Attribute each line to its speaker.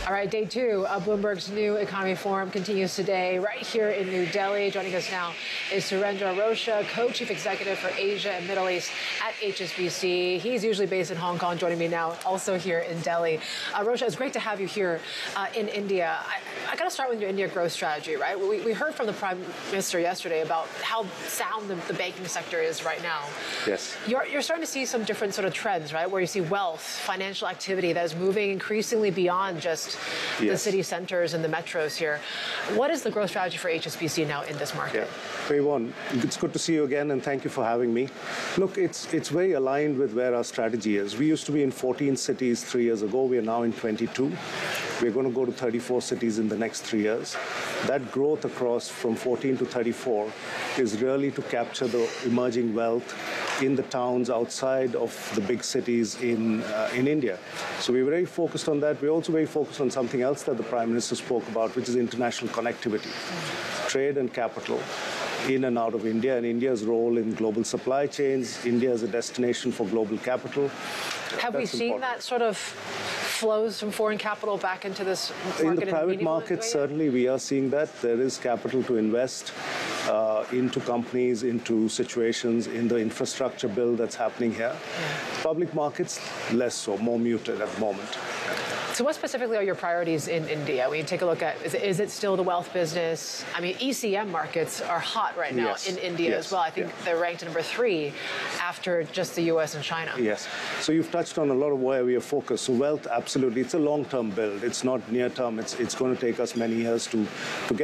Speaker 1: All right, day two of Bloomberg's New Economy Forum continues today right here in New Delhi. Joining us now is Surendra Rocha, Co-Chief Executive for Asia and Middle East at HSBC. He's usually based in Hong Kong, joining me now also here in Delhi. Rocha, it's great to have you here in India. I got to start with your India growth strategy, right? We heard from the Prime Minister yesterday about how sound the banking sector is right now.
Speaker 2: Yes.
Speaker 1: You're starting to see some different sort of trends, right, where you see wealth, financial activity that is moving increasingly beyond just the city centers and the metros here. What is the growth strategy for HSBC now in this market?
Speaker 2: Paywan, it's good to see you again, and thank you for having me. Look, it's very aligned with where our strategy is. We used to be in 14 cities 3 years ago. We are now in 22. We're going to go to 34 cities in the next 3 years. That growth across from 14 to 34 is really to capture the emerging wealth in the towns outside of the big cities in India. So we're very focused on that. We're also very focused on something else that the Prime Minister spoke about, which is international connectivity, trade and capital in and out of India, and India's role in global supply chains, India as a destination for global capital.
Speaker 1: Have we seen that sort of flows from foreign capital back into this market?
Speaker 2: In the private market, certainly we are seeing that. There is capital to invest into companies, into situations, in the infrastructure build that's happening here. Public markets, less so, more muted at the moment.
Speaker 1: So what specifically are your priorities in India? When you take a look at, is it still the wealth business? I mean, ECM markets are hot right now in India as well. I think they're ranked number 3 after just the US and China.
Speaker 2: Yes. So you've touched on a lot of where we are focused. So wealth, absolutely. It's a long-term build. It's not near-term. It's going to take us many years to get